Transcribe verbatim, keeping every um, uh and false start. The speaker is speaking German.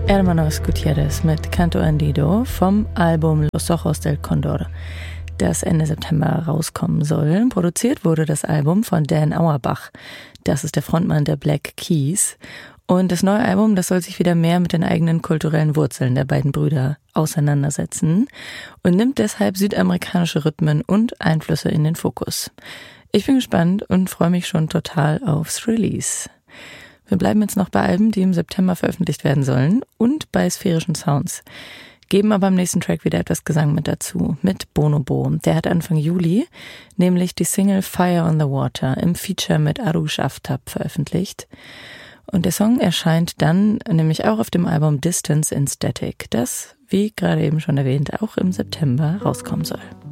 Hermanos Gutierrez mit Canto Andido vom Album Los Ojos del Condor, das Ende September rauskommen soll. Produziert wurde das Album von Dan Auerbach. Das ist der Frontmann der Black Keys. Und das neue Album, das soll sich wieder mehr mit den eigenen kulturellen Wurzeln der beiden Brüder auseinandersetzen und nimmt deshalb südamerikanische Rhythmen und Einflüsse in den Fokus. Ich bin gespannt und freue mich schon total aufs Release. Wir bleiben jetzt noch bei Alben, die im September veröffentlicht werden sollen und bei sphärischen Sounds. Geben aber am nächsten Track wieder etwas Gesang mit dazu, mit Bonobo. Der hat Anfang Juli nämlich die Single Fire on the Water im Feature mit Arush Aftab veröffentlicht. Und der Song erscheint dann nämlich auch auf dem Album Distance in Static, das, wie gerade eben schon erwähnt, auch im September rauskommen soll.